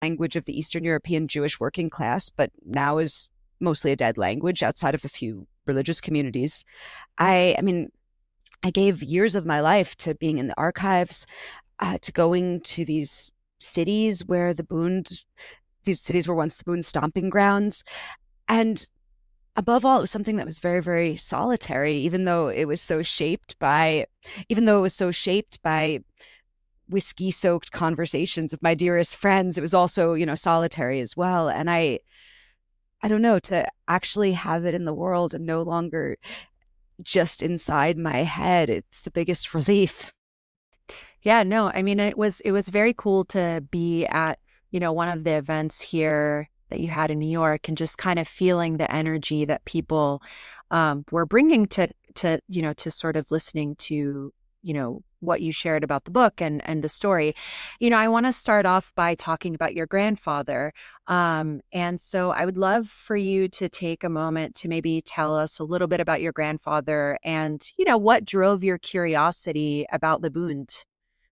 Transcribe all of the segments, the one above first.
language of the Eastern European Jewish working class, but now is mostly a dead language outside of a few religious communities. I mean, I gave years of my life to being in the archives, to going to these cities where these cities were once the Bund stomping grounds. And above all, it was something that was very, very solitary, even though it was so shaped by whiskey soaked conversations with my dearest friends, it was also, solitary as well. And I don't know, to actually have it in the world and no longer just inside my head, it's the biggest relief. Yeah, no, I mean, it was very cool to be at, one of the events here that you had in New York and just kind of feeling the energy that people were bringing to sort of listening to, what you shared about the book and the story. I want to start off by talking about your grandfather. And so I would love for you to take a moment to maybe tell us a little bit about your grandfather and, what drove your curiosity about the Bund.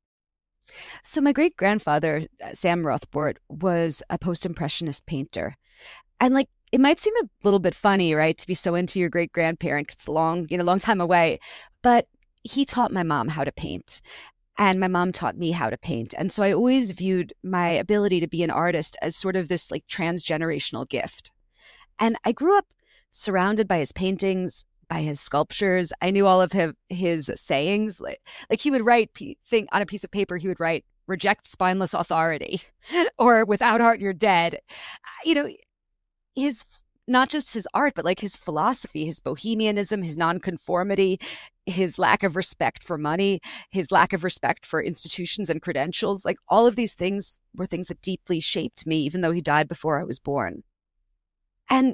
So my great grandfather, Sam Rothbart, was a post-impressionist painter. And like, it might seem a little bit funny, right, to be so into your great grandparent 'cause it's a long time away. But he taught my mom how to paint. And my mom taught me how to paint. And so I always viewed my ability to be an artist as sort of this like transgenerational gift. And I grew up surrounded by his paintings, by his sculptures. I knew all of his sayings. Like he would write thing on a piece of paper. He would write, "Reject spineless authority," or "Without art, you're dead." You know, his not just his art, but like his philosophy, his bohemianism, his nonconformity, his lack of respect for money, his lack of respect for institutions and credentials. Like all of these things were things that deeply shaped me, even though he died before I was born. And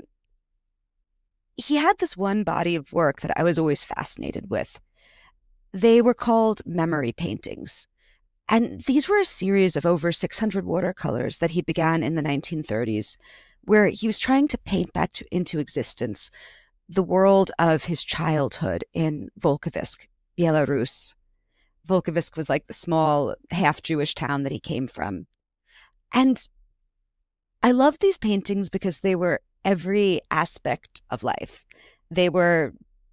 he had this one body of work that I was always fascinated with. They were called memory paintings. And these were a series of over 600 watercolors that he began in the 1930s, where he was trying to paint into existence the world of his childhood in Volkovysk, Belarus. Volkovysk was like the small half-Jewish town that he came from. And I love these paintings because they were every aspect of life. They were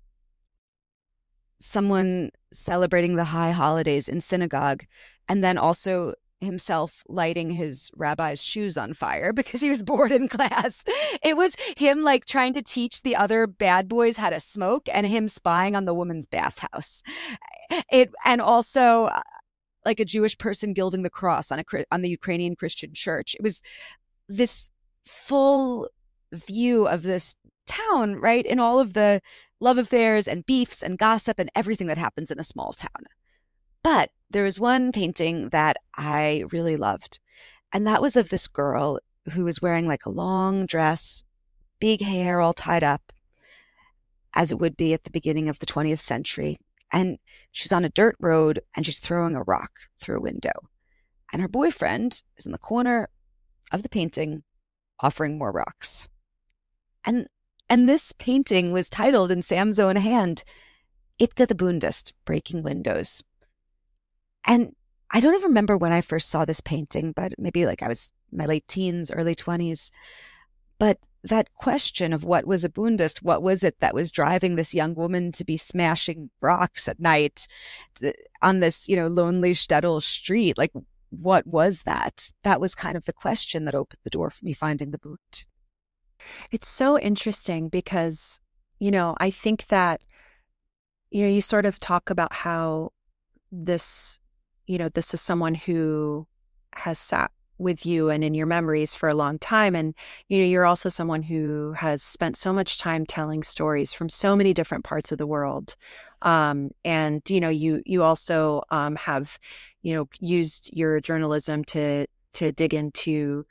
someone celebrating the high holidays in synagogue, and then also himself lighting his rabbi's shoes on fire because he was bored in class. It was him like trying to teach the other bad boys how to smoke and him spying on the woman's bathhouse. And also like a Jewish person gilding the cross on the Ukrainian Christian church. It was this full view of this town, right? And all of the love affairs and beefs and gossip and everything that happens in a small town. But there was one painting that I really loved, and that was of this girl who was wearing like a long dress, big hair all tied up, as it would be at the beginning of the 20th century. And she's on a dirt road and she's throwing a rock through a window. And her boyfriend is in the corner of the painting offering more rocks. And this painting was titled in Sam's own hand, Itka the Bundist, Breaking Windows. And I don't even remember when I first saw this painting, but maybe like I was in my late teens, early 20s. But that question of what was a Bundist, what was it that was driving this young woman to be smashing rocks at night on this, lonely shtetl street? Like, what was that? That was kind of the question that opened the door for me finding the Bund. It's so interesting because, I think that, you sort of talk about how this is someone who has sat with you and in your memories for a long time. And, you're also someone who has spent so much time telling stories from so many different parts of the world. And, you also have, used your journalism to dig into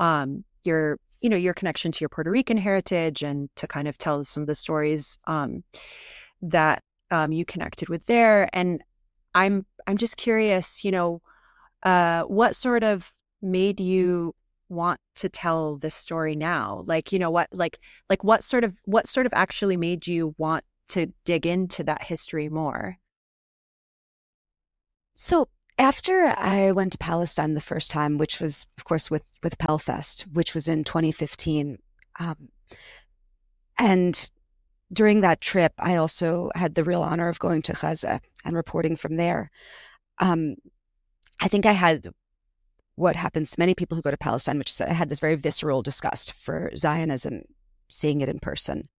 your connection to your Puerto Rican heritage and to kind of tell some of the stories that you connected with there. And I'm just curious, what sort of made you want to tell this story now? Like, what sort of actually made you want to dig into that history more? So After I went to Palestine the first time, which was, of course, with Pelfest, which was in 2015, um, and during that trip, I also had the real honor of going to Gaza and reporting from there. Um, I think I had what happens to many people who go to Palestine, which is I had this very visceral disgust for Zionism, seeing it in person.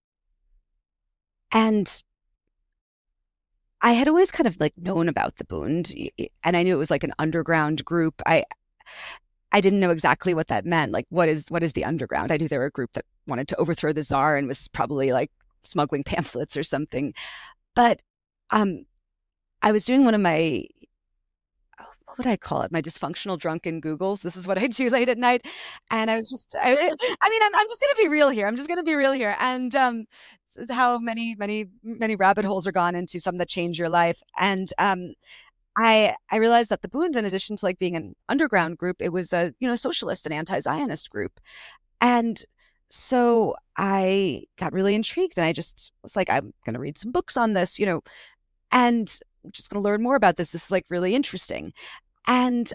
And I had always kind of like known about the Bund, and I knew it was like an underground group. I didn't know exactly what that meant. Like, what is the underground? I knew they were a group that wanted to overthrow the czar and was probably like smuggling pamphlets or something. But um, I was doing one of my, what would I call it? My dysfunctional drunken Googles. This is what I do late at night. And I was just, I mean, I'm just going to be real here. I'm just going to be real here. And how many rabbit holes are gone into, some that change your life. And I realized that the Bund, in addition to like being an underground group, it was a, socialist and anti-Zionist group. And so I got really intrigued, and I just was like, I'm going to read some books on this, and I'm just going to learn more about this. This is like really interesting. And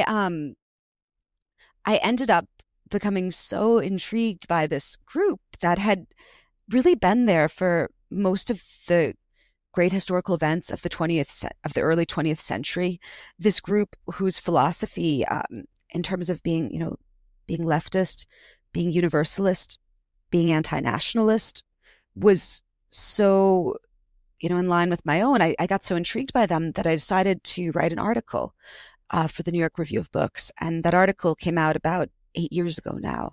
I ended up becoming so intrigued by this group that had really been there for most of the great historical events of the early 20th century. This group whose philosophy, in terms of being, being leftist, being universalist, being anti-nationalist, was so, in line with my own. I got so intrigued by them that I decided to write an article for the New York Review of Books. And that article came out about 8 years ago now.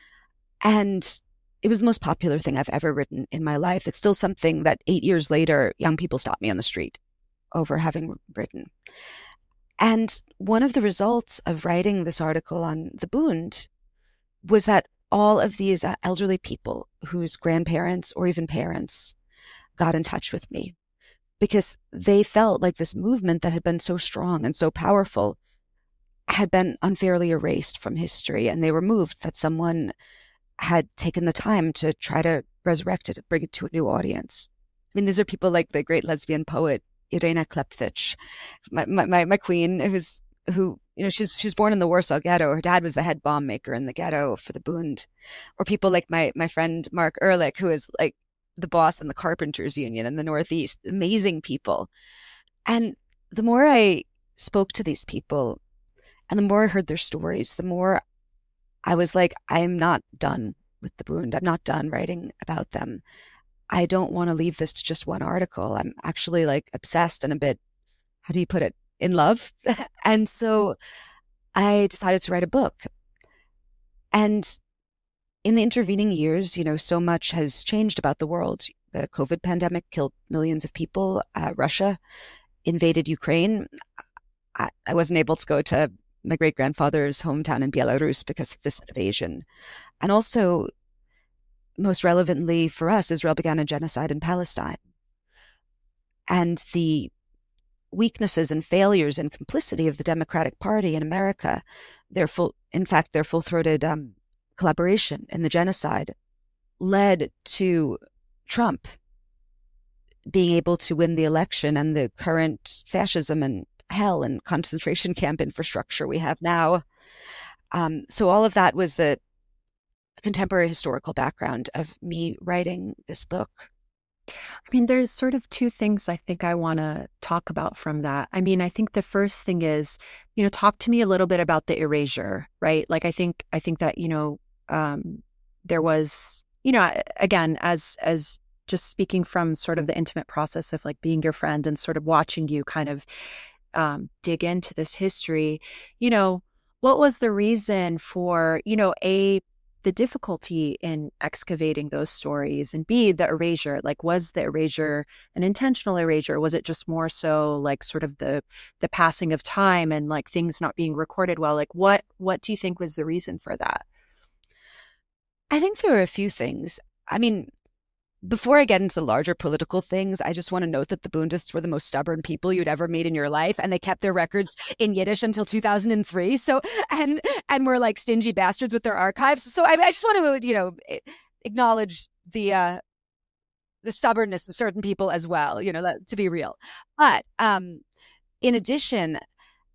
And it was the most popular thing I've ever written in my life. It's still something that 8 years later, young people stop me on the street over having written. And one of the results of writing this article on the Bund was that all of these elderly people whose grandparents or even parents got in touch with me, because they felt like this movement that had been so strong and so powerful had been unfairly erased from history. And they were moved that someone had taken the time to try to resurrect it, bring it to a new audience. I mean, these are people like the great lesbian poet Irena Klepfich, my queen, who she was born in the Warsaw Ghetto. Her dad was the head bomb maker in the ghetto for the Bund. Or people like my friend Mark Ehrlich, who is like the boss in the Carpenters Union in the Northeast. Amazing people. And the more I spoke to these people and the more I heard their stories, the more I was like, I'm not done with the Bund. I'm not done writing about them. I don't want to leave this to just one article. I'm actually like obsessed and a bit, how do you put it, in love. And so I decided to write a book. And in the intervening years, so much has changed about the world. The COVID pandemic killed millions of people. Russia invaded Ukraine. I wasn't able to go to my great-grandfather's hometown in Belarus because of this invasion. And also, most relevantly for us, Israel began a genocide in Palestine. And the weaknesses and failures and complicity of the Democratic Party in America, their full-throated collaboration in the genocide, led to Trump being able to win the election and the current fascism and hell and concentration camp infrastructure we have now. So all of that was the contemporary historical background of me writing this book. I mean, there's sort of two things I think I want to talk about from that. I mean, I think the first thing is, talk to me a little bit about the erasure, right? Like, I think that, there was, again, as just speaking from sort of the intimate process of like being your friend and sort of watching you kind of dig into this history, what was the reason for, the difficulty in excavating those stories, and B, the erasure? Like, was the erasure an intentional erasure? Was it just more so like sort of the passing of time and like things not being recorded well? Like, what do you think was the reason for that? I think there are a few things. I mean, before I get into the larger political things, I just want to note that the Bundists were the most stubborn people you'd ever meet in your life, and they kept their records in Yiddish until 2003. So, and were like stingy bastards with their archives. So, I just want to, acknowledge the stubbornness of certain people as well. To be real. But in addition,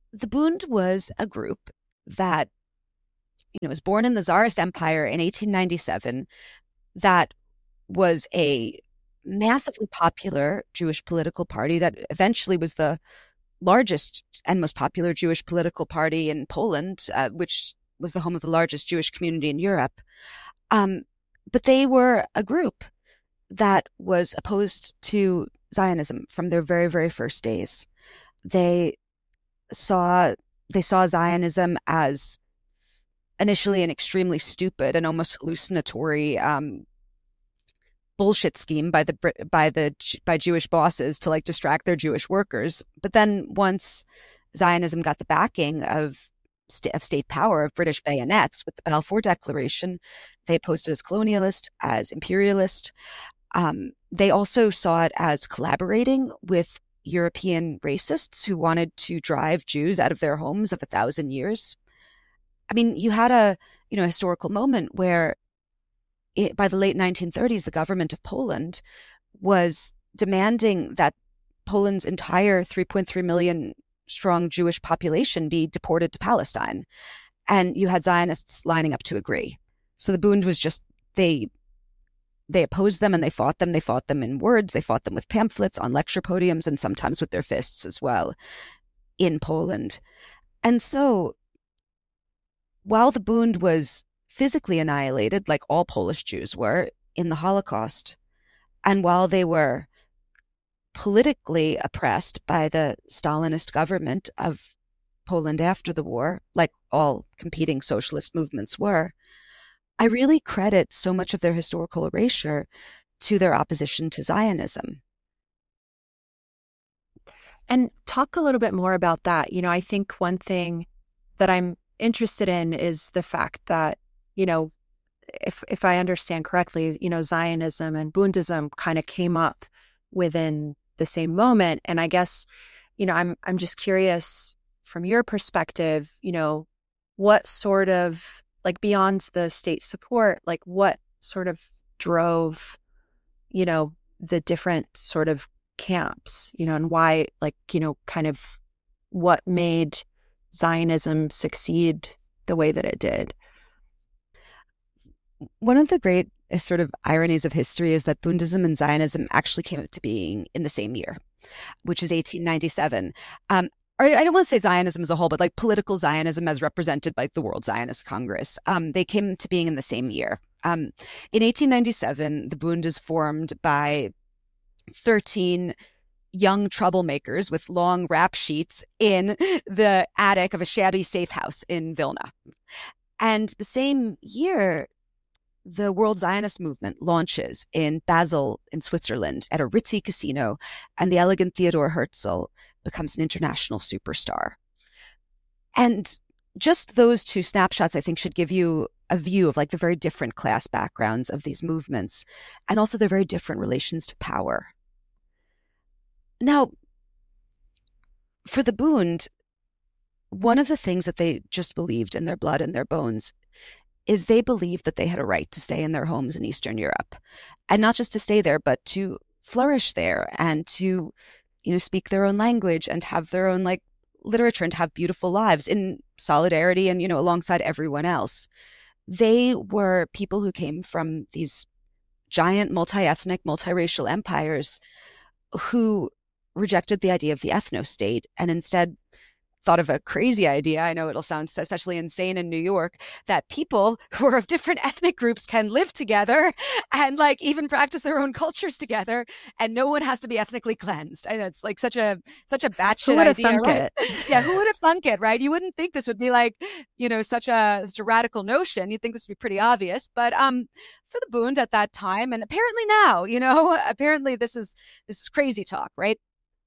The Bund was a group that, was born in the Tsarist Empire in 1897, that was a massively popular Jewish political party that eventually was the largest and most popular Jewish political party in Poland, which was the home of the largest Jewish community in Europe. But they were a group that was opposed to Zionism from their very, very first days. They saw Zionism as initially an extremely stupid and almost hallucinatory bullshit scheme by Jewish bosses to distract their Jewish workers. But then once Zionism got the backing of state power, of British bayonets with the Balfour Declaration, they opposed it as colonialist, as imperialist. They also saw it as collaborating with European racists who wanted to drive Jews out of their homes of 1,000 years. I mean, you had a historical moment where by the late 1930s, the government of Poland was demanding that Poland's entire 3.3 million strong Jewish population be deported to Palestine. And you had Zionists lining up to agree. So the Bund was just, they opposed them and they fought them. They fought them in words. They fought them with pamphlets on lecture podiums and sometimes with their fists as well in Poland. And so while the Bund was physically annihilated, like all Polish Jews were in the Holocaust, and while they were politically oppressed by the Stalinist government of Poland after the war, like all competing socialist movements were, I really credit so much of their historical erasure to their opposition to Zionism. And talk a little bit more about that. I think one thing that I'm interested in is the fact that, if I understand correctly, Zionism and Bundism kind of came up within the same moment. And I guess, I'm just curious from your perspective, what sort of, beyond the state support, what sort of drove, the different sort of camps, and why, kind of what made Zionism succeed the way that it did? One of the great sort of ironies of history is that Bundism and Zionism actually came into being in the same year, which is 1897. Or I don't want to say Zionism as a whole, but political Zionism as represented by the World Zionist Congress. They came to being in the same year. In 1897, the Bund is formed by 13 young troublemakers with long rap sheets in the attic of a shabby safe house in Vilna. And the same year, the World Zionist Movement launches in Basel in Switzerland at a ritzy casino, and the elegant Theodor Herzl becomes an international superstar. And just those two snapshots, I think, should give you a view of the very different class backgrounds of these movements and also their very different relations to power. Now, for the Bund, one of the things that they just believed in their blood and their bones is they believed that they had a right to stay in their homes in Eastern Europe, and not just to stay there, but to flourish there and to, speak their own language and have their own literature and have beautiful lives in solidarity and, alongside everyone else. They were people who came from these giant multi-ethnic, multiracial empires who rejected the idea of the ethno-state and instead thought of a crazy idea. I know it'll sound especially insane in New York, that people who are of different ethnic groups can live together and even practice their own cultures together, and no one has to be ethnically cleansed. And it's such a batshit idea, right? Yeah, who would have thunk it, right? You wouldn't think this would be such a radical notion. You'd think this would be pretty obvious, but for the Bund at that time, and apparently now, apparently this is crazy talk, right?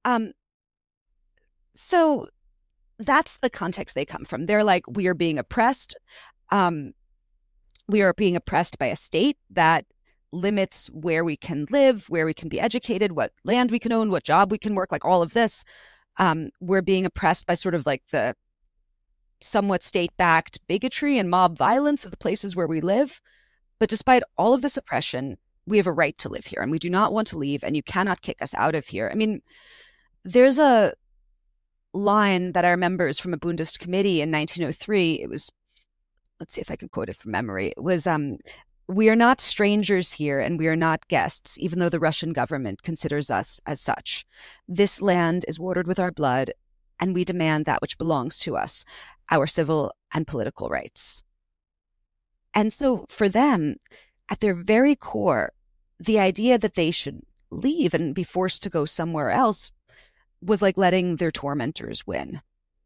So that's the context they come from. They're we are being oppressed. We are being oppressed by a state that limits where we can live, where we can be educated, what land we can own, what job we can work, all of this. We're being oppressed by sort of the somewhat state-backed bigotry and mob violence of the places where we live. But despite all of this oppression, we have a right to live here and we do not want to leave, and you cannot kick us out of here. I mean, there's a line that I remember is from a Bundist committee in 1903. It was, let's see if I can quote it from memory. It was, "We are not strangers here, and we are not guests, even though the Russian government considers us as such. This land is watered with our blood, and we demand that which belongs to us, our civil and political rights." And so for them, at their very core, the idea that they should leave and be forced to go somewhere else was like letting their tormentors win.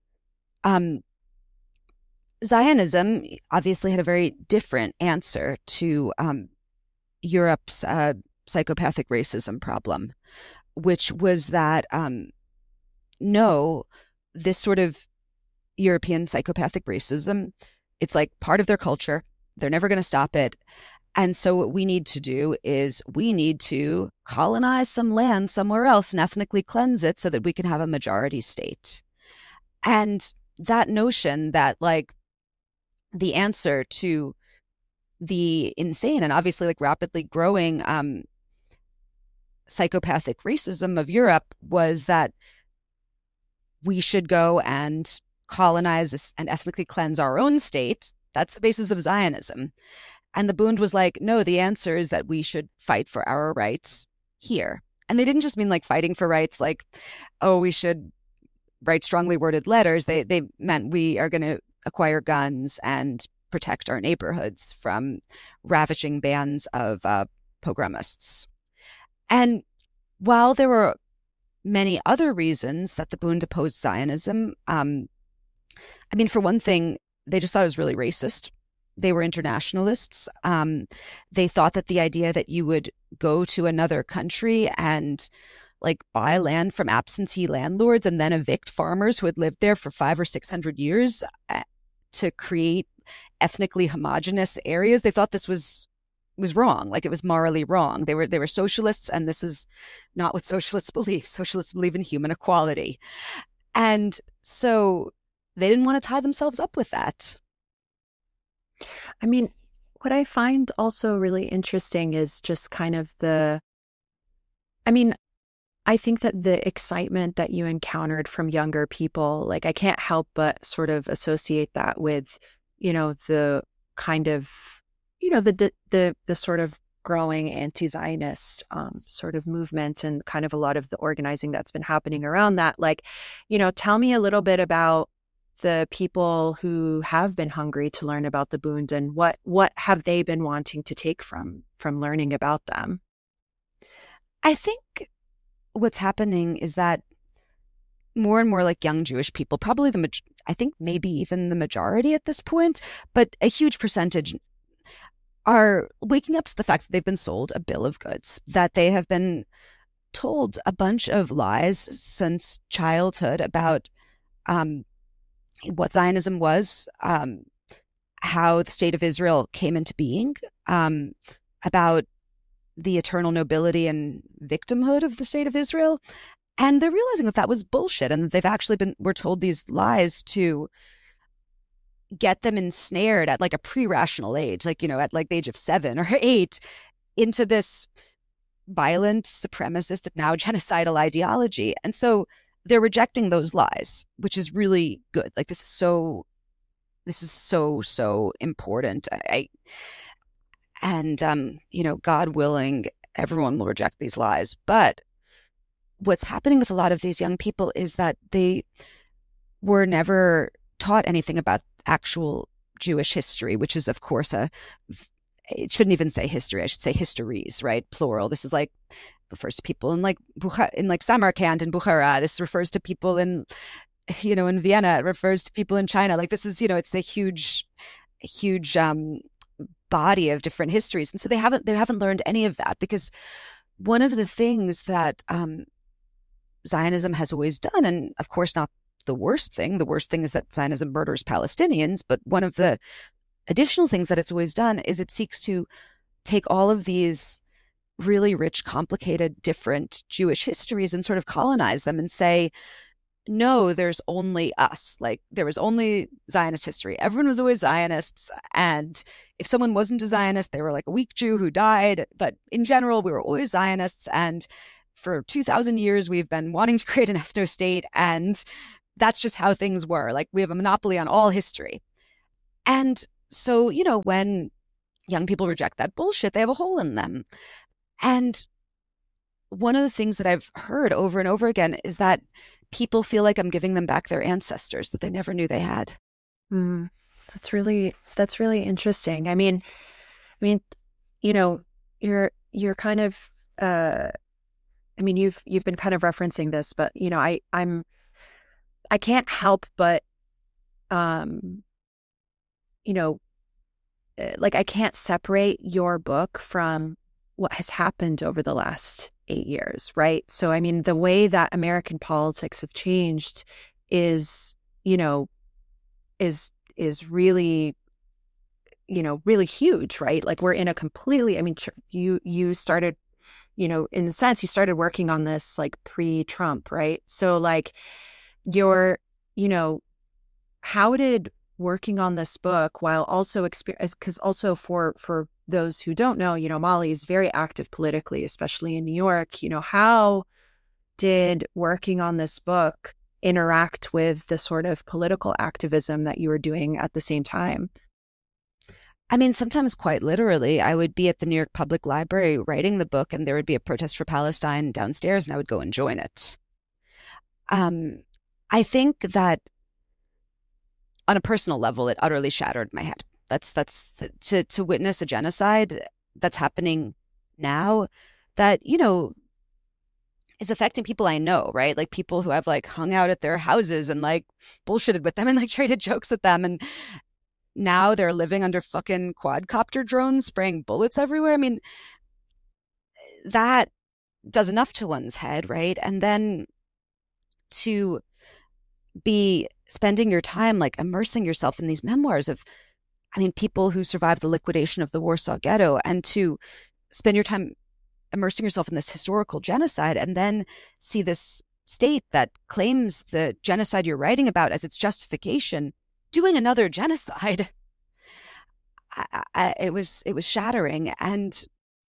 Zionism obviously had a very different answer to Europe's psychopathic racism problem, which was that no, this sort of European psychopathic racism, it's like part of their culture. They're never going to stop it. And so what we need to do is we need to colonize some land somewhere else and ethnically cleanse it so that we can have a majority state. And that notion that like the answer to the insane and obviously like rapidly growing psychopathic racism of Europe was that we should go and colonize and ethnically cleanse our own state. That's the basis of Zionism. And the Bund was like, no, the answer is that we should fight for our rights here. And they didn't just mean like fighting for rights like, oh, we should write strongly worded letters. They meant we are going to acquire guns and protect our neighborhoods from ravaging bands of pogromists. And while there were many other reasons that the Bund opposed Zionism, I mean, for one thing, they just thought it was really racist. They were internationalists. They thought that the idea that you would go to another country and like buy land from absentee landlords and then evict farmers who had lived there for 500 or 600 years to create ethnically homogenous areas, they thought this was wrong. Like it was morally wrong. They were socialists, and this is not what socialists believe. Socialists believe in human equality. And so they didn't want to tie themselves up with that. I mean, what I find also really interesting is just kind of I think that the excitement that you encountered from younger people, like I can't help but sort of associate that with, the kind of, the sort of growing anti-Zionist sort of movement and kind of a lot of the organizing that's been happening around that. Like, tell me a little bit about the people who have been hungry to learn about the Bund and what have they been wanting to take from learning about them? I think what's happening is that more and more like young Jewish people, probably I think maybe even the majority at this point, but a huge percentage are waking up to the fact that they've been sold a bill of goods, that they have been told a bunch of lies since childhood about what Zionism was, how the state of Israel came into being, about the eternal nobility and victimhood of the state of Israel. And they're realizing that that was bullshit, and that they've actually were told these lies to get them ensnared at like a pre-rational age, like, at like the age of 7 or 8, into this violent, supremacist, now genocidal ideology. And so they're rejecting those lies, which is really good. Like this is so important. God willing, everyone will reject these lies. But what's happening with a lot of these young people is that they were never taught anything about actual Jewish history, which is, of course, it shouldn't even say history. I should say histories, right? Plural. This is like refers to people in like Samarkand and Bukhara. This refers to people in Vienna. It refers to people in China. Like this is, it's a huge body of different histories. And so they haven't learned any of that, because one of the things that Zionism has always done, and of course not the worst thing is that Zionism murders Palestinians, but one of the additional things that it's always done is it seeks to take all of these really rich, complicated, different Jewish histories and sort of colonize them and say, no, there's only us. Like there was only Zionist history. Everyone was always Zionists. And if someone wasn't a Zionist, they were like a weak Jew who died. But in general, we were always Zionists. And for 2,000 years, we've been wanting to create an ethno-state. And that's just how things were. Like, we have a monopoly on all history. And so, when young people reject that bullshit, they have a hole in them. And one of the things that I've heard over and over again is that people feel like I'm giving them back their ancestors that they never knew they had. Mm, that's really interesting. I mean, you're kind of, you've been kind of referencing this, but I can't help but, like, I can't separate your book from what has happened over the last 8 years, right? So, I mean, the way that American politics have changed is, is really, really huge, right? Like, we're in a completely, you started, in a sense, you started working on this like pre-Trump, right? So, like, how did working on this book while also because also for those who don't know, Mali is very active politically, especially in New York. How did working on this book interact with the sort of political activism that you were doing at the same time? I mean, sometimes quite literally, I would be at the New York Public Library writing the book, and there would be a protest for Palestine downstairs, and I would go and join it. I think that on a personal level, it utterly shattered my head. To witness a genocide that's happening now that, is affecting people I know, right? Like, people who I've like hung out at their houses and like bullshitted with them and like traded jokes at them. And now they're living under fucking quadcopter drones spraying bullets everywhere. I mean, that does enough to one's head, right? And then to be spending your time like immersing yourself in these memoirs of, people who survived the liquidation of the Warsaw Ghetto, and to spend your time immersing yourself in this historical genocide, and then see this state that claims the genocide you're writing about as its justification doing another genocide. It was shattering. And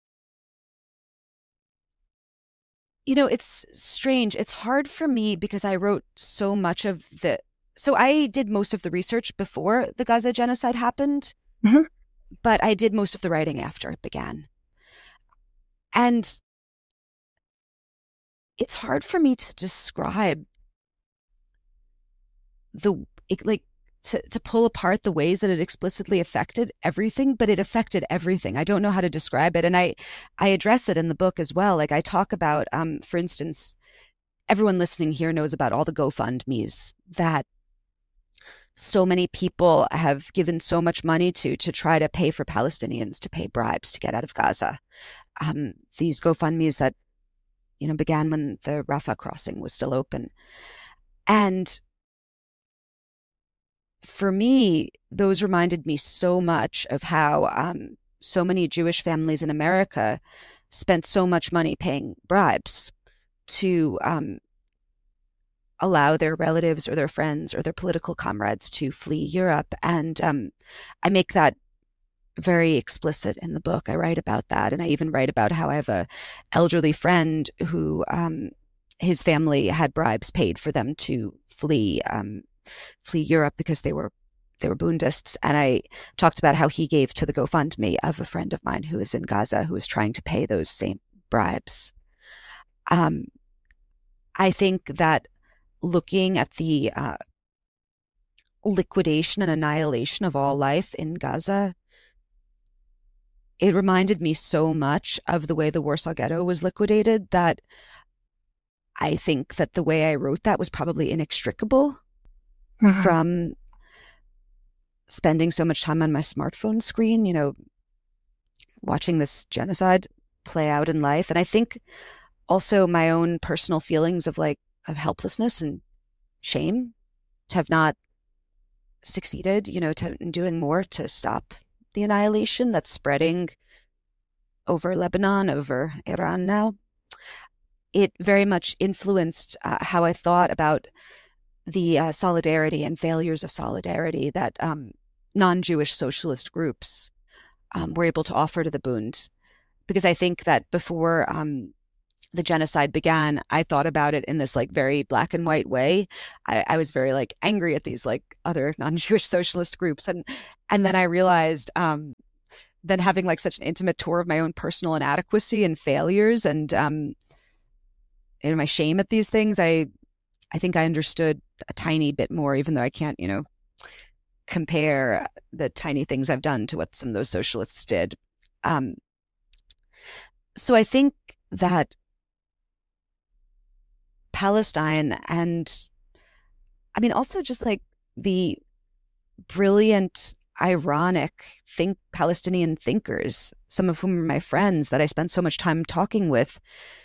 it's strange. It's hard for me because I wrote so much of so I did most of the research before the Gaza genocide happened, mm-hmm. but I did most of the writing after it began. And it's hard for me to describe to pull apart the ways that it explicitly affected everything, but it affected everything. I don't know how to describe it. And I address it in the book as well. Like, I talk about, for instance, everyone listening here knows about all the GoFundMes that so many people have given so much money to try to pay for Palestinians to pay bribes to get out of Gaza. These GoFundMes that, began when the Rafah crossing was still open. And for me, those reminded me so much of how so many Jewish families in America spent so much money paying bribes to allow their relatives or their friends or their political comrades to flee Europe. And I make that very explicit in the book. I write about that. And I even write about how I have a elderly friend who his family had bribes paid for them to flee Europe because they were Bundists. And I talked about how he gave to the GoFundMe of a friend of mine who is in Gaza, who is trying to pay those same bribes. I think that looking at the liquidation and annihilation of all life in Gaza, it reminded me so much of the way the Warsaw Ghetto was liquidated that I think that the way I wrote that was probably inextricable from spending so much time on my smartphone screen, watching this genocide play out in life. And I think also my own personal feelings of helplessness and shame to have not succeeded, in doing more to stop the annihilation that's spreading over Lebanon, over Iran now. It very much influenced how I thought about the solidarity and failures of solidarity that non-Jewish socialist groups were able to offer to the Bund. Because I think that before the genocide began, I thought about it in this like very black and white way. I was very like angry at these like other non-Jewish socialist groups. And then I realized then having like such an intimate tour of my own personal inadequacy and failures and my shame at these things, I think I understood a tiny bit more, even though I can't, compare the tiny things I've done to what some of those socialists did. So I think that Palestine and I mean, also just like the brilliant, ironic Palestinian thinkers, some of whom are my friends that I spent so much time talking with,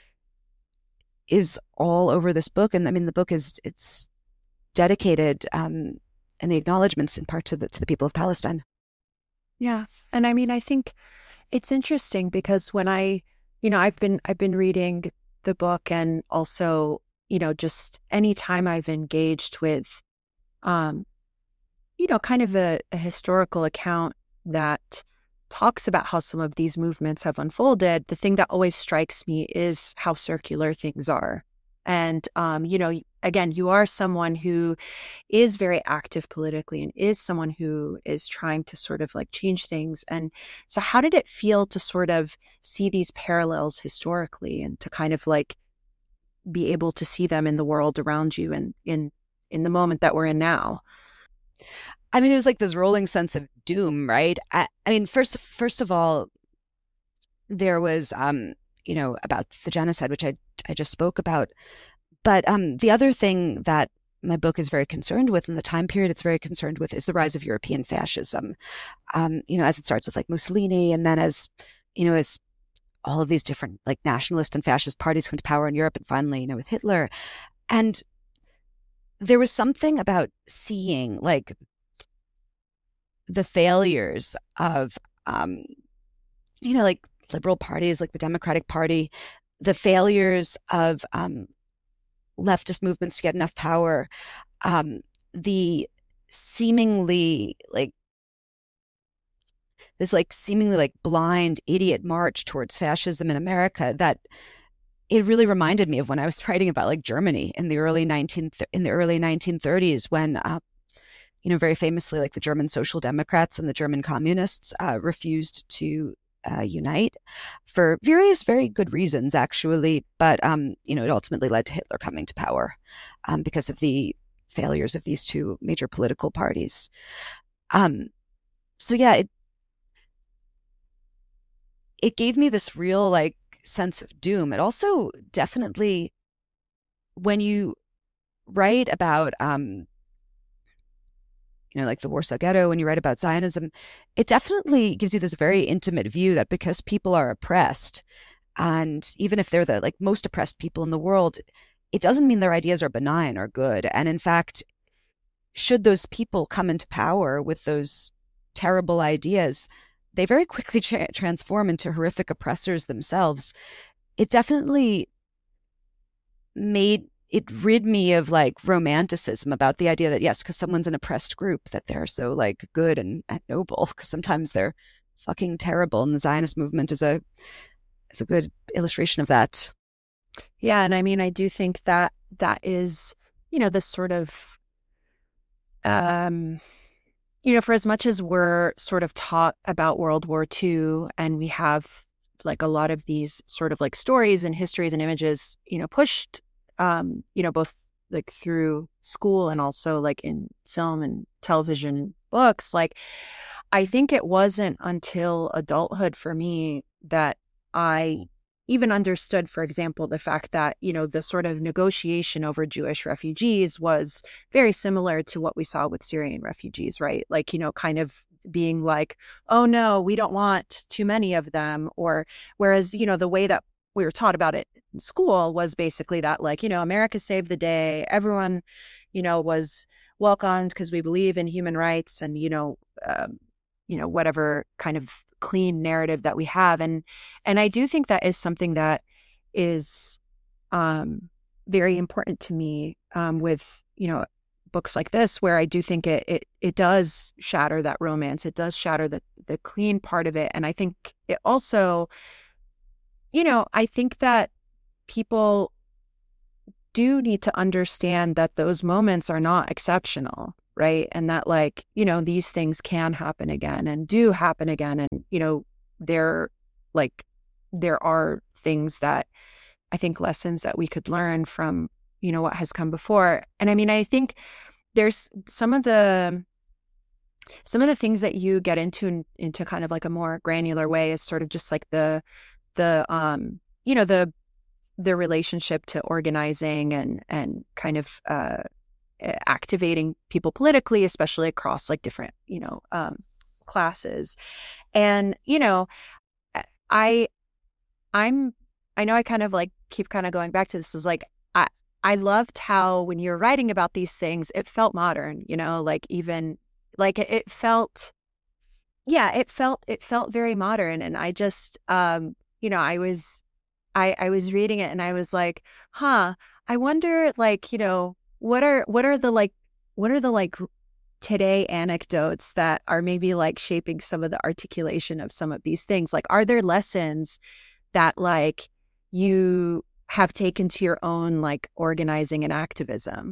is all over this book. And I mean, the book it's dedicated and the acknowledgments in part to the people of Palestine. Yeah. And I mean, I think it's interesting because when I've been reading the book, and also, just any time I've engaged with, kind of a historical account that talks about how some of these movements have unfolded, the thing that always strikes me is how circular things are. And, again, you are someone who is very active politically and is someone who is trying to sort of like change things. And so how did it feel to sort of see these parallels historically and to kind of like be able to see them in the world around you and in the moment that we're in now? I mean, it was like this rolling sense of doom, right? I mean, first of all, there was, about the genocide, which I just spoke about. But the other thing that my book is very concerned with, and the time period it's very concerned with, is the rise of European fascism. As it starts with like Mussolini, and then as all of these different like nationalist and fascist parties come to power in Europe, and finally, with Hitler. And there was something about seeing like the failures of, like liberal parties, like the Democratic Party, the failures of leftist movements to get enough power, the seemingly like this like seemingly like blind idiot march towards fascism in America, that it really reminded me of when I was writing about like Germany in the early 1930s, when very famously, like the German Social Democrats and the German Communists refused to unite for various very good reasons, actually. But, it ultimately led to Hitler coming to power because of the failures of these two major political parties. So, yeah, it gave me this real like sense of doom. It also definitely, when you write about like the Warsaw Ghetto, when you write about Zionism, it definitely gives you this very intimate view that because people are oppressed, and even if they're the like most oppressed people in the world, it doesn't mean their ideas are benign or good. And in fact, should those people come into power with those terrible ideas, they very quickly transform into horrific oppressors themselves. It definitely rid me of like romanticism about the idea that, yes, because someone's an oppressed group, that they're so like good and noble, because sometimes they're fucking terrible. And the Zionist movement is a good illustration of that. Yeah. And I mean, I do think that is, this sort of, for as much as we're sort of taught about World War II, and we have like a lot of these sort of like stories and histories and images, pushed both like through school and also like in film and television and books. Like, I think it wasn't until adulthood for me that I even understood, for example, the fact that, the sort of negotiation over Jewish refugees was very similar to what we saw with Syrian refugees, right? Like, kind of being like, oh no, we don't want too many of them. Or whereas, the way that we were taught about it in school was basically that, like, America saved the day. Everyone, was welcomed because we believe in human rights and, whatever kind of clean narrative that we have. And I do think that is something that is very important to me with, books like this, where I do think it does shatter that romance. It does shatter the clean part of it. And I think it also, I think that people do need to understand that those moments are not exceptional, right? And that, like, you know, these things can happen again and do happen again. And, you know, there are things that I think, lessons that we could learn from, you know, what has come before. And I mean, I think there's some of the things that you get into kind of like a more granular way is sort of just like you know, the relationship to organizing and kind of activating people politically, especially across like different, you know, classes. And, you know, I know I kind of like keep kind of going back to this, is like, I loved how when you're writing about these things, it felt modern, you know, like even like it felt, yeah, it felt very modern. And I just, you know, I was reading it and I was like, huh, I wonder, like, you know, what are the like today anecdotes that are maybe like shaping some of the articulation of some of these things? Like, are there lessons that like you have taken to your own like organizing and activism?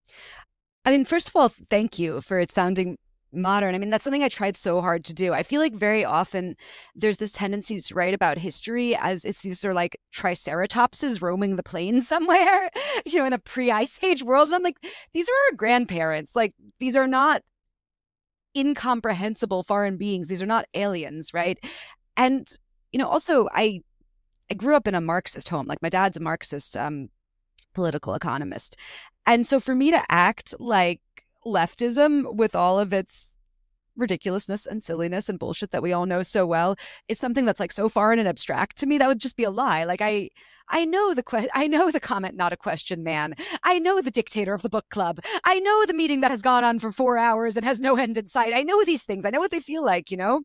I mean, first of all, thank you for it sounding modern. I mean, that's something I tried so hard to do. I feel like very often there's this tendency to write about history as if these are like triceratopses roaming the plains somewhere, you know, in a pre-Ice Age world. And I'm like, these are our grandparents. Like, these are not incomprehensible foreign beings. These are not aliens, right? And, you know, also I grew up in a Marxist home. Like, my dad's a Marxist political economist. And so for me to act like leftism with all of its ridiculousness and silliness and bullshit that we all know so well is something that's like so foreign and abstract to me. That would just be a lie. Like, I know I know the comment, not a question man. I know the dictator of the book club. I know the meeting that has gone on for 4 hours and has no end in sight. I know these things. I know what they feel like, you know?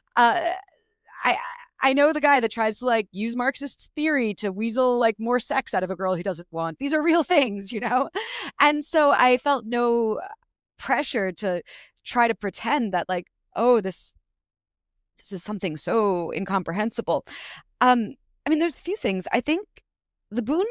I know the guy that tries to like use Marxist theory to weasel like more sex out of a girl he doesn't want. These are real things, you know? And so I felt no pressure to try to pretend that like, oh, this is something so incomprehensible. I mean, there's a few things. I think the Bund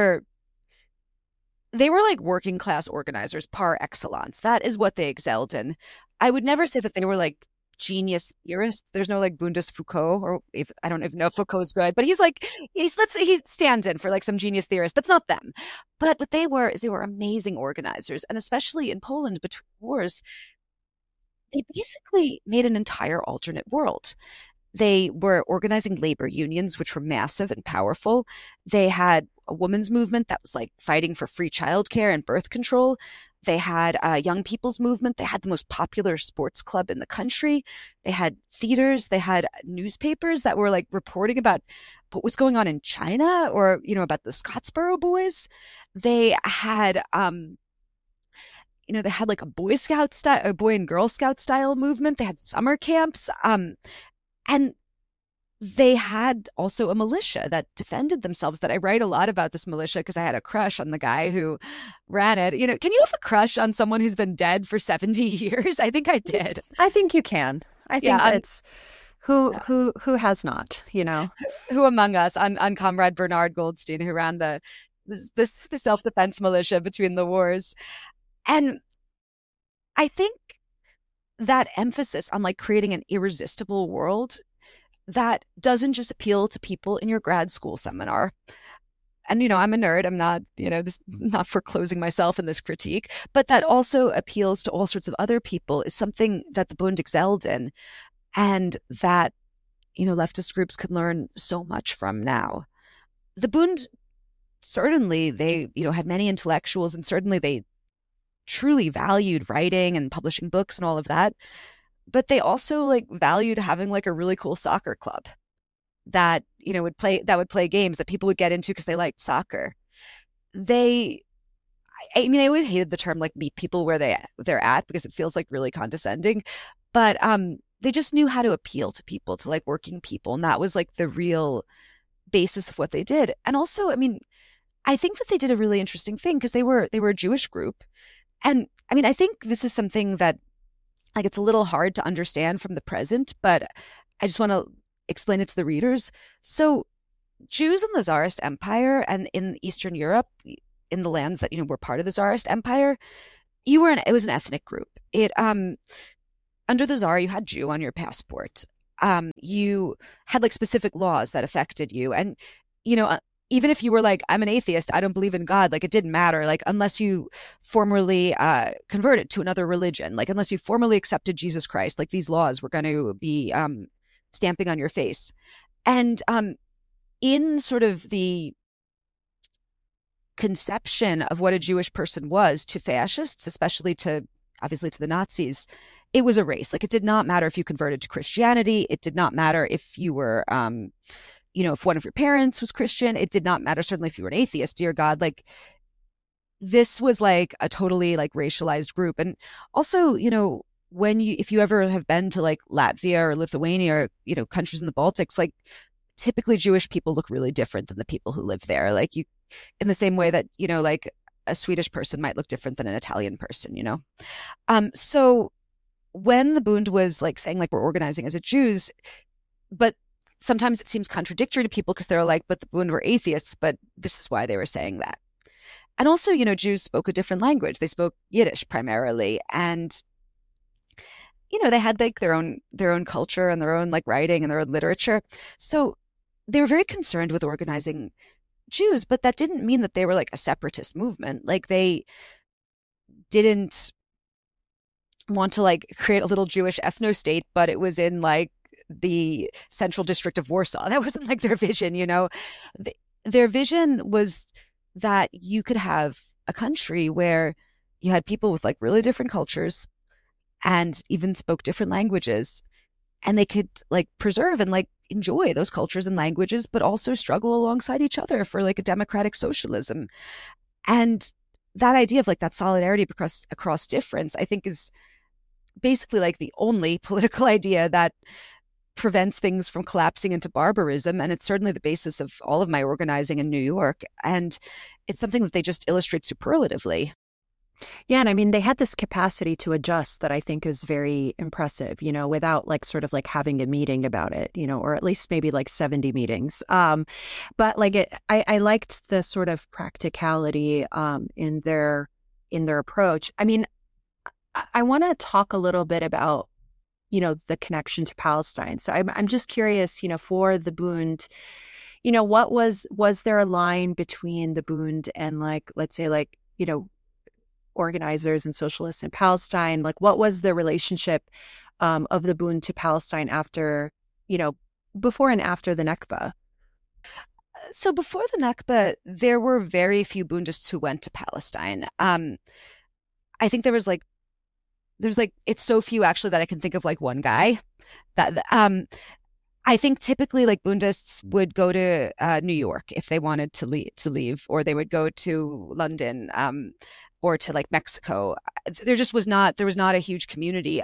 they were like working class organizers par excellence. That is what they excelled in. I would never say that they were like genius theorists. There's no like Bundist Foucault, or if I don't even know if Foucault's good, but let's say he stands in for like some genius theorist. That's not them. But what they were is they were amazing organizers. And especially in Poland between wars, they basically made an entire alternate world. They were organizing labor unions, which were massive and powerful. They had a women's movement that was like fighting for free childcare and birth control. They had a young people's movement. They had the most popular sports club in the country. They had theaters. They had newspapers that were like reporting about what was going on in China, or, you know, about the Scottsboro Boys. They had, you know, they had like a Boy Scout style, a Boy and Girl Scout style movement. They had summer camps. And they had also a militia that defended themselves. That I write a lot about this militia because I had a crush on the guy who ran it. You know, can you have a crush on someone who's been dead for 70 years? I think I did. I think you can. I think it's who has not, you know? Who among us on Comrade Bernard Goldstein, who ran the self-defense militia between the wars. And I think that emphasis on like creating an irresistible world that doesn't just appeal to people in your grad school seminar. And, you know, I'm a nerd. I'm not, you know, this not foreclosing myself in this critique, but that also appeals to all sorts of other people is something that the Bund excelled in, and that, you know, leftist groups could learn so much from now. The Bund, certainly they, you know, had many intellectuals, and certainly they truly valued writing and publishing books and all of that. But they also like valued having like a really cool soccer club that, you know, would play games that people would get into because they liked soccer. I mean, I always hated the term like meet people where they're at, because it feels like really condescending. But they just knew how to appeal to people, to like working people. And that was like the real basis of what they did. And also, I mean, I think that they did a really interesting thing because they were a Jewish group. And I mean, I think this is something that like it's a little hard to understand from the present, but I just want to explain it to the readers. So Jews in the Tsarist Empire and in Eastern Europe, in the lands that, were part of the Tsarist Empire, it was an ethnic group. Under the Tsar, you had Jew on your passport. You had like specific laws that affected you. And, even if you were like, I'm an atheist, I don't believe in God, like it didn't matter, like unless you formally converted to another religion, like unless you formally accepted Jesus Christ, like these laws were going to be stamping on your face. And in sort of the conception of what a Jewish person was to fascists, especially obviously to the Nazis, it was a race. Like it did not matter if you converted to Christianity. It did not matter if you were, if one of your parents was Christian. It did not matter, certainly if you were an atheist, dear God. Like this was like a totally like racialized group. And also, if you ever have been to like Latvia or Lithuania or, countries in the Baltics, like typically Jewish people look really different than the people who live there. Like in the same way that, like a Swedish person might look different than an Italian person, So when the Bund was like saying like we're organizing as a Jews, but sometimes it seems contradictory to people because they're like, but the Bund were atheists, but this is why they were saying that. And also, Jews spoke a different language. They spoke Yiddish primarily. And, they had like their own culture and their own like writing and their own literature. So they were very concerned with organizing Jews, but that didn't mean that they were like a separatist movement. Like they didn't want to like create a little Jewish ethno-state, but it was in like the central district of Warsaw. That wasn't like their vision, Their vision was that you could have a country where you had people with like really different cultures and even spoke different languages, and they could like preserve and like enjoy those cultures and languages, but also struggle alongside each other for like a democratic socialism. And that idea of like that solidarity across difference, I think is basically like the only political idea that prevents things from collapsing into barbarism. And it's certainly the basis of all of my organizing in New York. And it's something that they just illustrate superlatively. Yeah. And I mean, they had this capacity to adjust that I think is very impressive, without like sort of like having a meeting about it, or at least maybe like 70 meetings. But like I liked the sort of practicality in their approach. I mean, I want to talk a little bit about, the connection to Palestine. So I'm just curious, for the Bund, what was there a line between the Bund and like, let's say like, organizers and socialists in Palestine? Like what was the relationship of the Bund to Palestine after, before and after the Nakba? So before the Nakba, there were very few Bundists who went to Palestine. I think there's like, it's so few actually that I can think of like one guy that, I think typically like Bundists would go to New York if they wanted to leave, or they would go to London, or to like Mexico. There was not a huge community.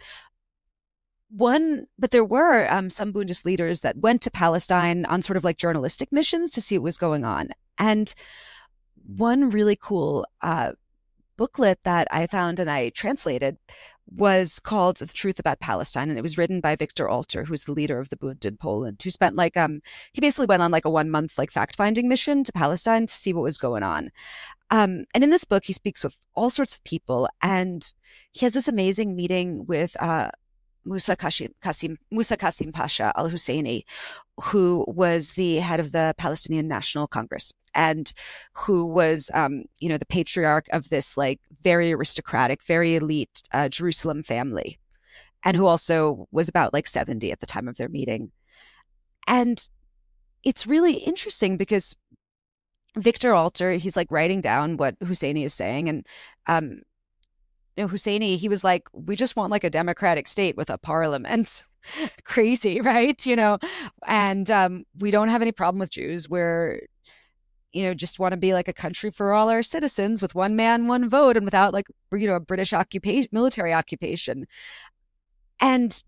But there were some Bundist leaders that went to Palestine on sort of like journalistic missions to see what was going on. And one really cool booklet that I found and I translated was called The Truth About Palestine. And it was written by Victor Alter, who's the leader of the Bund in Poland, who spent like, he basically went on like a 1 month like fact finding mission to Palestine to see what was going on. And in this book, he speaks with all sorts of people, and he has this amazing meeting with Musa Qasim Pasha al-Husseini, who was the head of the Palestinian National Congress and who was, the patriarch of this like very aristocratic, very elite Jerusalem family, and who also was about like 70 at the time of their meeting. And it's really interesting because Victor Alter, he's like writing down what Husseini is saying. And, Husseini, he was like, we just want like a democratic state with a parliament. Crazy, right? And we don't have any problem with Jews. We're, just want to be like a country for all our citizens with one man, one vote, and without like, a British military occupation. And,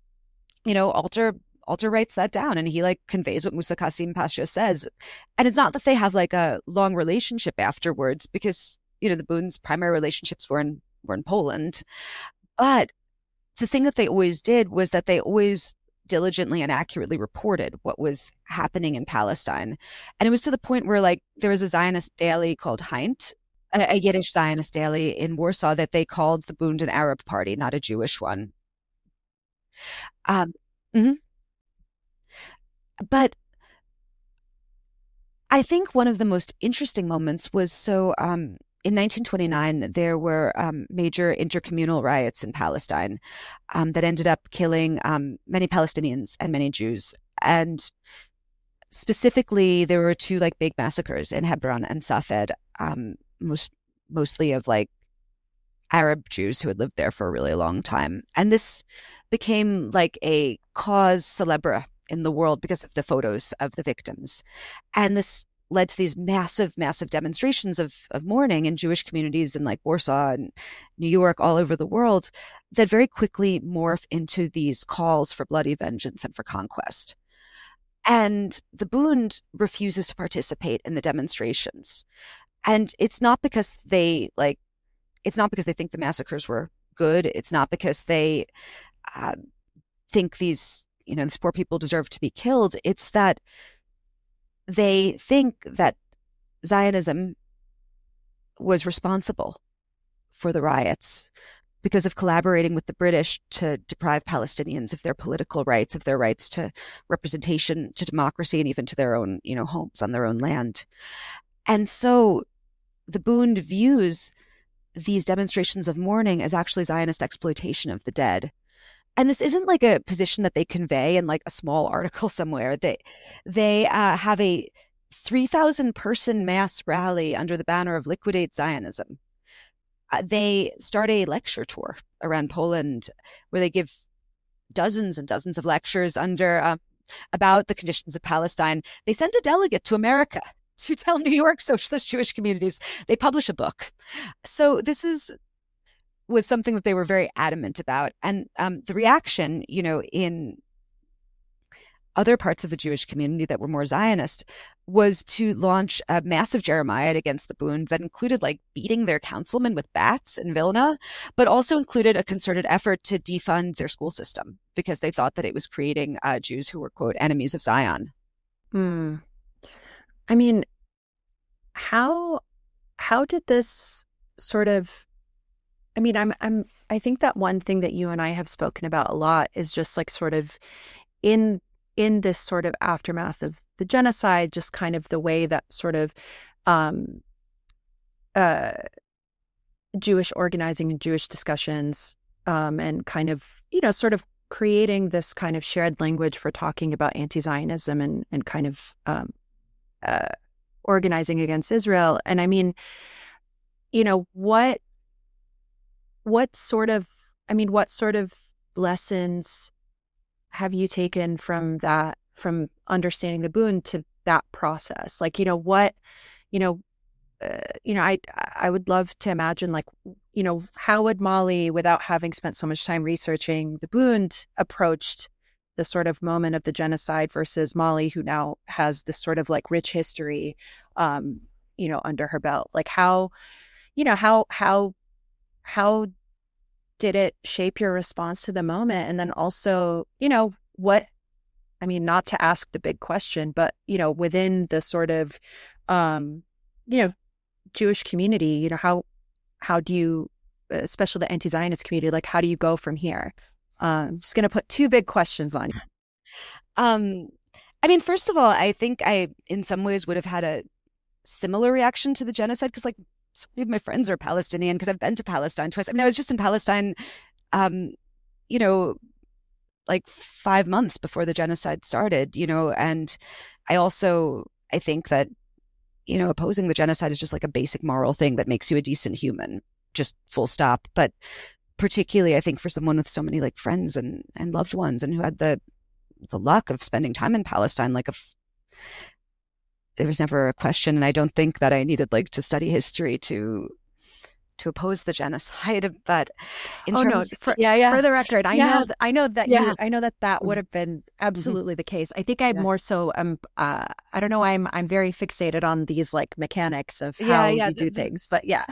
Alter writes that down, and he like conveys what Musa Qasim Pasha says. And it's not that they have like a long relationship afterwards, because, the Bund's primary relationships were in Poland. But the thing that they always did was that they always diligently and accurately reported what was happening in Palestine. And it was to the point where like there was a Zionist daily called Heint, a Yiddish Zionist daily in Warsaw that they called the Bund an Arab party, not a Jewish one. Um, mhm. But I think one of the most interesting moments was in 1929, there were major intercommunal riots in Palestine that ended up killing many Palestinians and many Jews. And specifically, there were two like big massacres in Hebron and Safed, mostly of like Arab Jews who had lived there for a really long time. And this became like a cause célèbre in the world because of the photos of the victims. And this led to these massive, massive demonstrations of mourning in Jewish communities in like Warsaw and New York, all over the world, that very quickly morph into these calls for bloody vengeance and for conquest. And the Bund refuses to participate in the demonstrations. And it's not because they think the massacres were good. It's not because they think these poor people deserve to be killed. It's that they think that Zionism was responsible for the riots because of collaborating with the British to deprive Palestinians of their political rights, of their rights to representation, to democracy, and even to their own, homes on their own land. And so the Bund views these demonstrations of mourning as actually Zionist exploitation of the dead. And this isn't like a position that they convey in like a small article somewhere. They have a 3,000 person mass rally under the banner of Liquidate Zionism. They start a lecture tour around Poland where they give dozens and dozens of lectures about the conditions of Palestine. They send a delegate to America to tell New York socialist Jewish communities. They publish a book. So this was something that they were very adamant about. And the reaction, in other parts of the Jewish community that were more Zionist was to launch a massive Jeremiad against the Bund that included like beating their councilmen with bats in Vilna, but also included a concerted effort to defund their school system because they thought that it was creating Jews who were, quote, enemies of Zion. Hmm. I mean, how did this sort of, I mean, I think that one thing that you and I have spoken about a lot is just like sort of in this sort of aftermath of the genocide, just kind of the way that sort of Jewish organizing and Jewish discussions and kind of, sort of creating this kind of shared language for talking about anti-Zionism and kind of organizing against Israel. And I mean, what sort of lessons have you taken from that, from understanding the Bund to that process? Like, I would love to imagine, like, how would Molly, without having spent so much time researching the Bund, approached the sort of moment of the genocide versus Molly, who now has this sort of like rich history, under her belt. Like how did it shape your response to the moment? And then also, not to ask the big question, but, within the sort of, Jewish community, how do you, especially the anti-Zionist community, like, how do you go from here? I'm just going to put two big questions on you. First of all, I think I, in some ways, would have had a similar reaction to the genocide because, like, so many of my friends are Palestinian because I've been to Palestine twice. I was just in Palestine, like 5 months before the genocide started, and I think that, opposing the genocide is just like a basic moral thing that makes you a decent human, just full stop. But particularly, I think for someone with so many like friends and loved ones and who had the luck of spending time in Palestine, like there was never a question. And I don't think that I needed like to study history to oppose the genocide. But for the record, I know that would have been absolutely the case. I think I'm more so I don't know, I'm very fixated on these like mechanics of how you do things, but but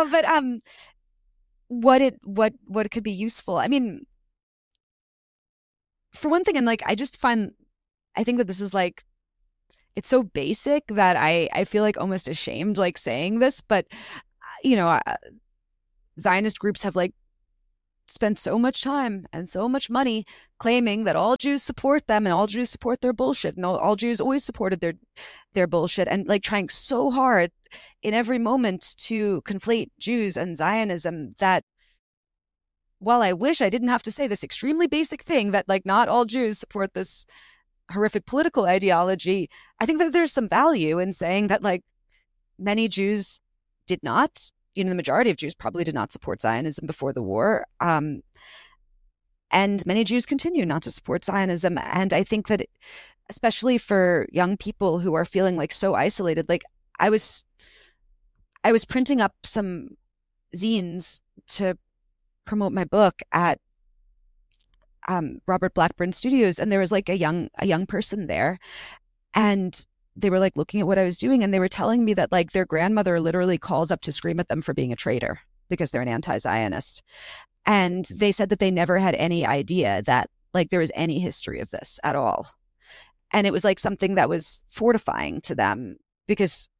what could be useful. for one thing, and like I think that this is like, it's so basic that I feel like almost ashamed like saying this, but you know, Zionist groups have like spent so much time and so much money claiming that all Jews support them and all Jews support their bullshit, and all Jews always supported their bullshit, and like trying so hard in every moment to conflate Jews and Zionism, that while I wish I didn't have to say this extremely basic thing that like not all Jews support this horrific political ideology, I think that there's some value in saying that like many Jews did not, you know, the majority of Jews probably did not support Zionism before the war. And many Jews continue not to support Zionism. And I think that, especially for young people who are feeling like so isolated, like I was printing up some zines to promote my book at Robert Blackburn Studios, and there was like a young person there, and they were like looking at what I was doing, and they were telling me that like their grandmother literally calls up to scream at them for being a traitor because they're an anti-Zionist. And they said that they never had any idea that like there was any history of this at all. And it was like something that was fortifying to them, because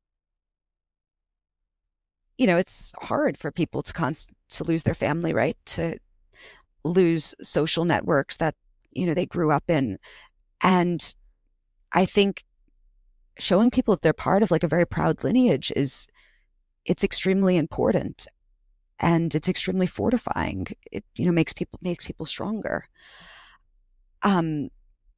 you know, it's hard for people to lose their family, right? To lose social networks that, you know, they grew up in. And I think showing people that they're part of like a very proud lineage it's extremely important, and it's extremely fortifying. It, you know, makes people stronger. I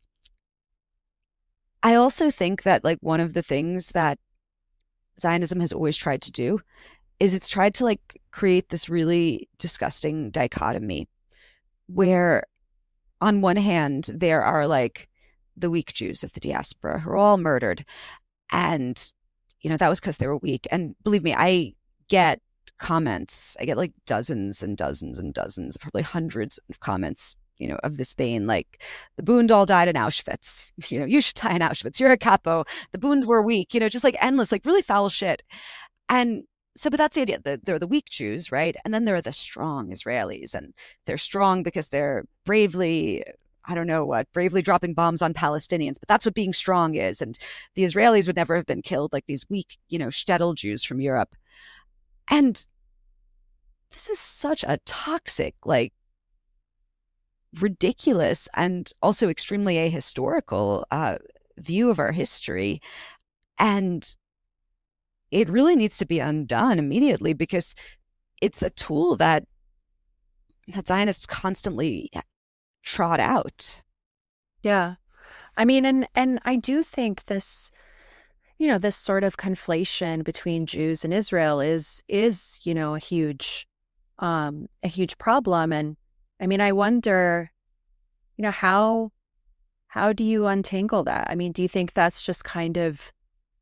also think that like one of the things that Zionism has always tried to do is it's tried to like create this really disgusting dichotomy where on one hand there are like the weak Jews of the diaspora who are all murdered, and you know that was because they were weak. And believe me, I get comments, I get like dozens and dozens and dozens, probably hundreds of comments, you know, of this vein, like the Bund all died in Auschwitz, you know, you should die in Auschwitz, you're a capo, the Bund were weak, you know, just like endless, like really foul shit. And so, but that's the idea. There are the weak Jews, right? And then there are the strong Israelis, and they're strong because they're bravely, I don't know what, bravely dropping bombs on Palestinians, but that's what being strong is. And the Israelis would never have been killed like these weak, you know, shtetl Jews from Europe. And this is such a toxic, like ridiculous, and also extremely ahistorical view of our history. And it really needs to be undone immediately, because it's a tool that Zionists constantly trot out. Yeah. I mean, and I do think this, you know, this sort of conflation between Jews and Israel is, you know, a huge problem. And I mean, I wonder, you know, how do you untangle that? I mean, do you think that's just kind of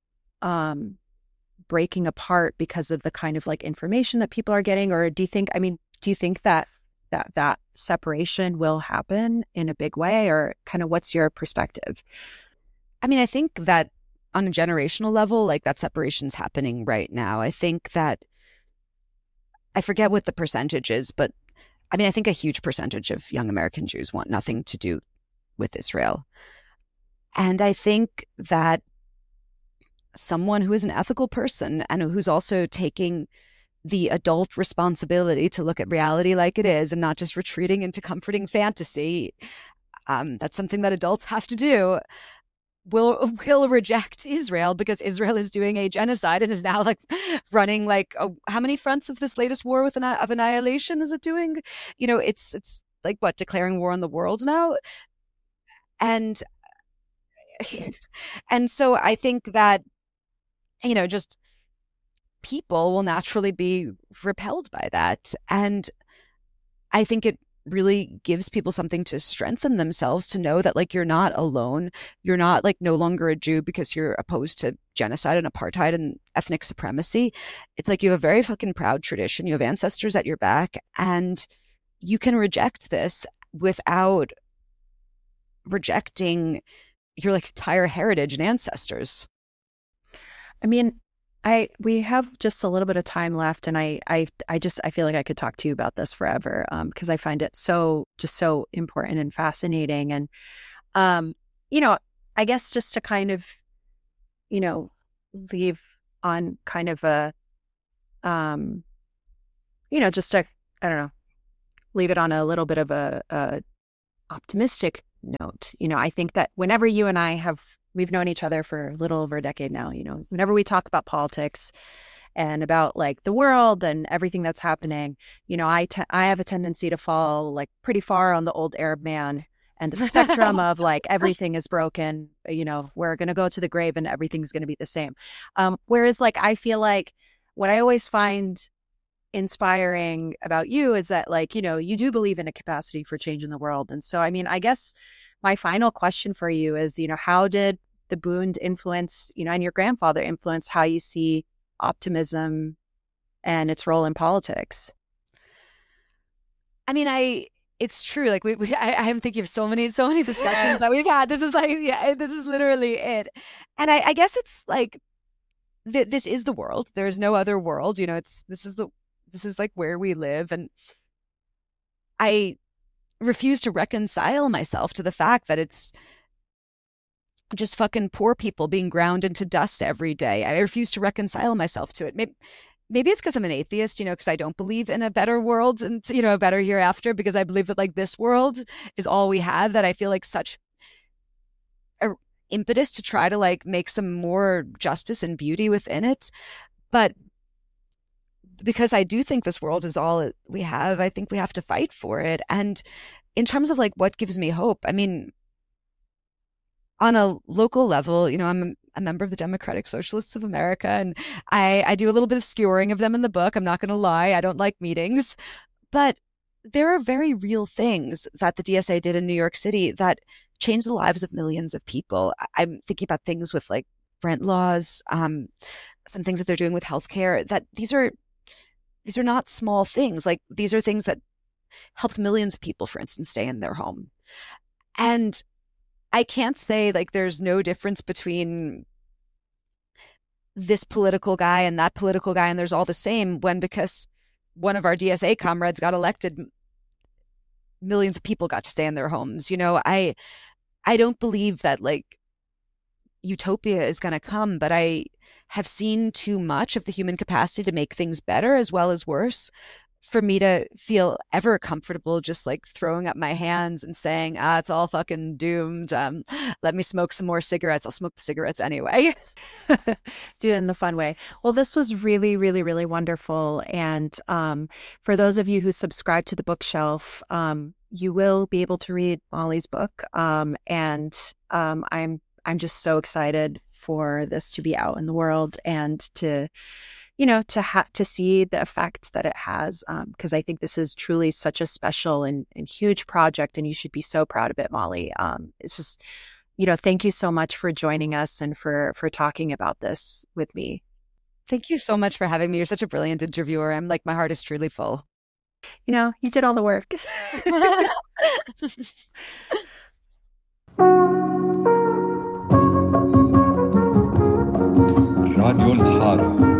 breaking apart because of the kind of like information that people are getting? Or do you think that separation will happen in a big way, or kind of what's your perspective? I mean, I think that on a generational level, like that separation's happening right now. I think that, I forget what the percentage is, but I mean, I think a huge percentage of young American Jews want nothing to do with Israel. And I think that someone who is an ethical person and who's also taking the adult responsibility to look at reality like it is and not just retreating into comforting fantasy, that's something that adults have to do, will reject Israel, because Israel is doing a genocide and is now like running like how many fronts of this latest war of annihilation is it doing? You know, it's like what, declaring war on the world now. And so I think that, you know, just people will naturally be repelled by that. And I think it really gives people something to strengthen themselves, to know that like you're not alone. You're not like no longer a Jew because you're opposed to genocide and apartheid and ethnic supremacy. It's like you have a very fucking proud tradition. You have ancestors at your back, and you can reject this without rejecting your like entire heritage and ancestors. I mean, We have just a little bit of time left, and I feel like I could talk to you about this forever, because I find it so important and fascinating. And um, you know, I guess just to kind of, you know, leave on kind of a um, just to, I don't know, leave it on a little bit of a optimistic note. I think that whenever you and we've known each other for a little over a decade now, whenever we talk about politics and about like the world and everything that's happening, I have a tendency to fall like pretty far on the old Arab man and the spectrum of like everything is broken, we're going to go to the grave and everything's going to be the same. Whereas like I feel like what I always find inspiring about you is that like, you do believe in a capacity for change in the world. And so, I mean, I guess my final question for you is, how did the Bund influence, and your grandfather influence how you see optimism and its role in politics? I mean, it's true. Like I am thinking of so many discussions that we've had. This is like, yeah, this is literally it. And I guess it's like, this is the world. There is no other world. This is like where we live. And I refuse to reconcile myself to the fact that it's just fucking poor people being ground into dust every day. I refuse to reconcile myself to it. Maybe it's because I'm an atheist, because I don't believe in a better world and, a better hereafter, because I believe that like this world is all we have, that I feel like such a impetus to try to like make some more justice and beauty within it. But because I do think this world is all we have, I think we have to fight for it. And in terms of like what gives me hope, I mean, on a local level, I'm a member of the Democratic Socialists of America, and I do a little bit of skewering of them in the book. I'm not going to lie. I don't like meetings, but there are very real things that the DSA did in New York City that changed the lives of millions of people. I'm thinking about things with like rent laws, some things that they're doing with healthcare, that these are not small things. Like these are things that helped millions of people, for instance, stay in their home. And I can't say like there's no difference between this political guy and that political guy, and there's all the same, when because one of our DSA comrades got elected, millions of people got to stay in their homes. I don't believe that like utopia is going to come, but I have seen too much of the human capacity to make things better as well as worse for me to feel ever comfortable just like throwing up my hands and saying, it's all fucking doomed. Let me smoke some more cigarettes. I'll smoke the cigarettes anyway. Do it in the fun way. Well, this was really, really, really wonderful. And for those of you who subscribe to the bookshelf, you will be able to read Molly's book. And I'm just so excited for this to be out in the world and to to see the effects that it has, because I think this is truly such a special and huge project, and you should be so proud of it, Molly. It's just, thank you so much for joining us and for talking about this with me. Thank you so much for having me. You're such a brilliant interviewer. I'm like, my heart is truly full. You did all the work.